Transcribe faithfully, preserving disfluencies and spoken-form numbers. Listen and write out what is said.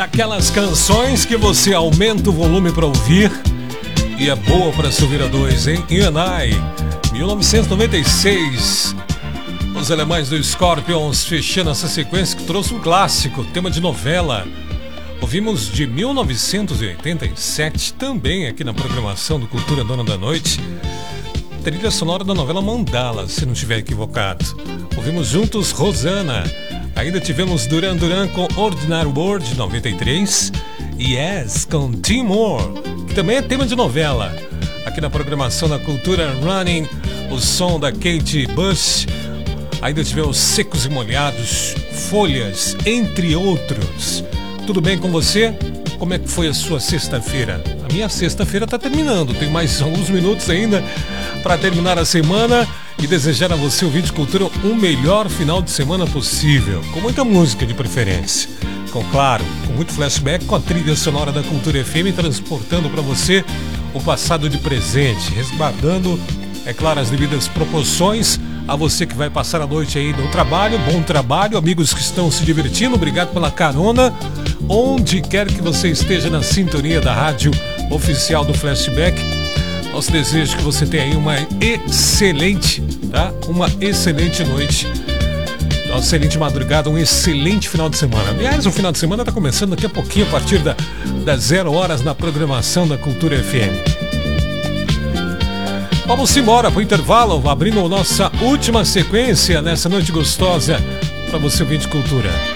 Daquelas canções que você aumenta o volume para ouvir e é boa para se ouvir a dois, hein? You and I, mil novecentos e noventa e seis. Os alemães do Scorpions fechando essa sequência que trouxe um clássico, tema de novela. Ouvimos de mil novecentos e oitenta e sete, também aqui na programação do Cultura Dona da Noite, trilha sonora da novela Mandala, se não estiver equivocado. Ouvimos juntos Rosana. Ainda tivemos Duran Duran com Ordinary World, noventa e três. Yes, com Tim Moore, que também é tema de novela. Aqui na programação da Cultura Running, o som da Kate Bush. Ainda tivemos Secos e Molhados, Folhas, entre outros. Tudo bem com você? Como é que foi a sua sexta-feira? A minha sexta-feira está terminando. Tem mais alguns minutos ainda para terminar a semana e desejar a você, ouvinte de cultura, um melhor final de semana possível. Com muita música de preferência. Com, claro, com muito flashback, com a trilha sonora da Cultura F M, transportando para você o passado de presente, resguardando, é claro, as devidas proporções. A você que vai passar a noite aí no trabalho, bom trabalho, amigos que estão se divertindo, obrigado pela carona. Onde quer que você esteja na sintonia da rádio oficial do Flashback, nosso desejo é que você tenha aí uma excelente, tá? Uma excelente noite, uma excelente madrugada, um excelente final de semana. Aliás, o final de semana está começando daqui a pouquinho, a partir da, das zero horas na programação da Cultura F M. Vamos embora para o intervalo, abrindo a nossa última sequência nessa noite gostosa para você ouvir de cultura.